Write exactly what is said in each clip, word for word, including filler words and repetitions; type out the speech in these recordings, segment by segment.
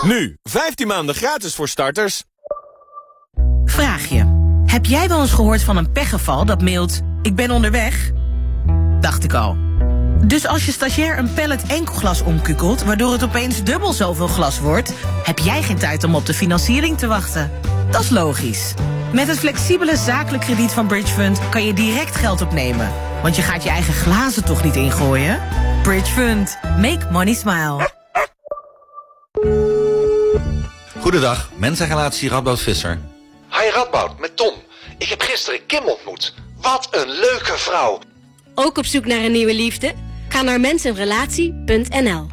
Nu, vijftien maanden gratis voor starters. Vraag je, heb jij wel eens gehoord van een pechgeval dat mailt... ik ben onderweg? Dacht ik al. Dus als je stagiair een pallet enkelglas omkukelt... waardoor het opeens dubbel zoveel glas wordt... heb jij geen tijd om op de financiering te wachten. Dat is logisch. Met het flexibele zakelijk krediet van Bridge Fund... kan je direct geld opnemen. Want je gaat je eigen glazen toch niet ingooien? Bridge Fund. Make money smile. Goedendag, mensenrelatie Radboud Visser. Hi Radboud, met Tom. Ik heb gisteren Kim ontmoet. Wat een leuke vrouw. Ook op zoek naar een nieuwe liefde? Ga naar mensenrelatie punt n l.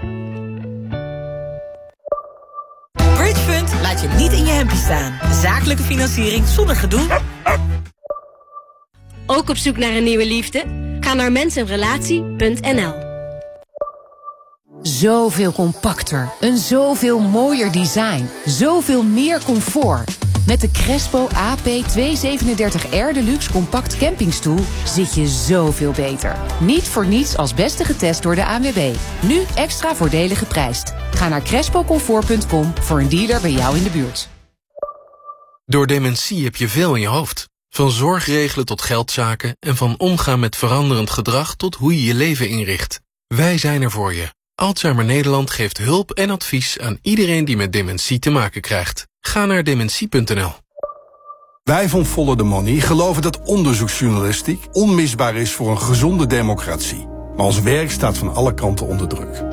Bridge Fund laat je niet in je hempje staan. Zakelijke financiering zonder gedoe. Ook op zoek naar een nieuwe liefde? Ga naar mensenrelatie punt n l. Zoveel compacter, een zoveel mooier design, zoveel meer comfort. Met de Crespo A P tweehonderdzevenendertig R Deluxe Compact Campingstoel zit je zoveel beter. Niet voor niets als beste getest door de A N W B. Nu extra voordelig geprijsd. Ga naar crespo comfort punt com voor een dealer bij jou in de buurt. Door dementie heb je veel in je hoofd. Van zorg regelen tot geldzaken en van omgaan met veranderend gedrag tot hoe je je leven inricht. Wij zijn er voor je. Alzheimer Nederland geeft hulp en advies aan iedereen die met dementie te maken krijgt. Ga naar dementie punt n l. Wij van Follow the Money geloven dat onderzoeksjournalistiek onmisbaar is voor een gezonde democratie. Maar ons werk staat van alle kanten onder druk.